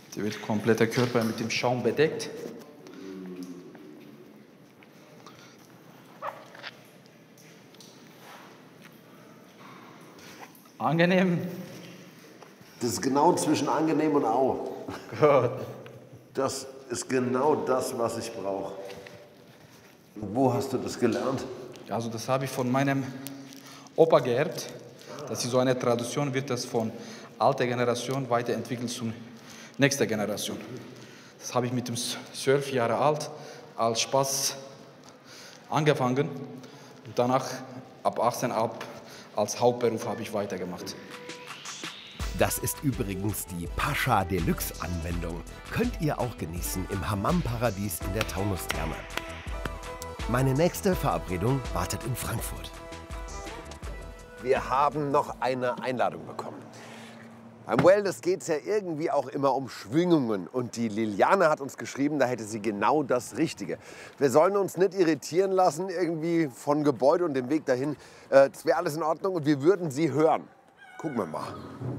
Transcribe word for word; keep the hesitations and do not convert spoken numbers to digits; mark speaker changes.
Speaker 1: Der wird kompletter Körper mit dem Schaum bedeckt. Angenehm.
Speaker 2: Das ist genau zwischen angenehm und au.
Speaker 1: Gut.
Speaker 2: Das ist genau das, was ich brauche. Wo hast du das gelernt?
Speaker 1: Also das habe ich von meinem Opa geerbt. Das ist so eine Tradition, wird das von alter Generation weiterentwickelt zur nächsten Generation. Das habe ich mit dem zwölf Jahre alt als Spaß angefangen und danach ab achtzehn ab als Hauptberuf habe ich weitergemacht.
Speaker 3: Das ist übrigens die Pascha Deluxe Anwendung. Könnt ihr auch genießen im Hammam-Paradies in der Taunustherme. Meine nächste Verabredung wartet in Frankfurt.
Speaker 2: Wir haben noch eine Einladung bekommen. Beim Wellness geht es ja irgendwie auch immer um Schwingungen. Und die Liliane hat uns geschrieben, da hätte sie genau das Richtige. Wir sollen uns nicht irritieren lassen irgendwie von Gebäude und dem Weg dahin. Das wäre alles in Ordnung und wir würden sie hören. Gucken wir mal.